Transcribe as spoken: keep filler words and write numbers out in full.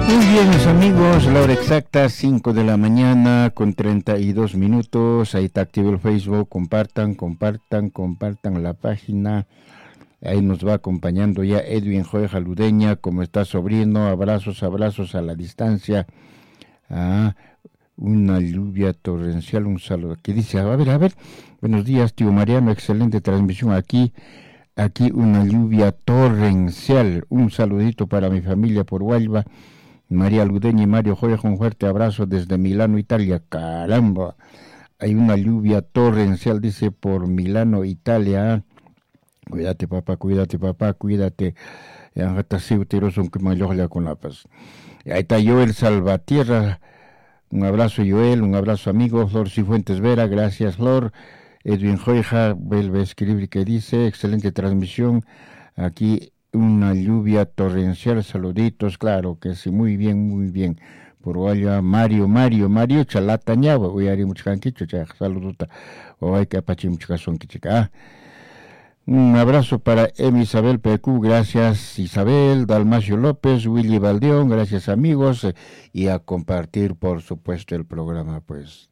Muy bien, mis amigos, la hora exacta, cinco de la mañana con treinta y dos minutos. Ahí está activo el Facebook. Compartan, compartan, compartan la página. Ahí nos va acompañando ya Edwin Joya Ludeña. ¿Cómo está, sobrino? Abrazos, abrazos a la distancia. Ah, una lluvia torrencial, un saludo. Aquí dice, a ver, a ver. Buenos días, tío Mariano, excelente transmisión aquí. Aquí una lluvia torrencial. Un saludito para mi familia por Hualva. María Ludeña y Mario Joya, un fuerte abrazo desde Milano, Italia. Caramba, hay una lluvia torrencial, dice, por Milano, Italia. Cuídate, papá, cuídate, papá, cuídate. Con la paz. Ahí está Joel Salvatierra. Un abrazo, Joel, un abrazo, amigo. Flor Cifuentes Vera, gracias, Flor. Edwin Joya vuelve a escribir que dice, excelente transmisión. Aquí una lluvia torrencial, saluditos, claro que sí, muy bien, muy bien. Por allá, Mario, Mario, Mario, chalata ñawa, hoy haré mucho canquicho, saluduta, o hay que apache mucho casón, chica. Un abrazo para Em Isabel P Q, gracias Isabel, Dalmacio López, Willy Valdeón, gracias amigos, y a compartir por supuesto el programa, pues.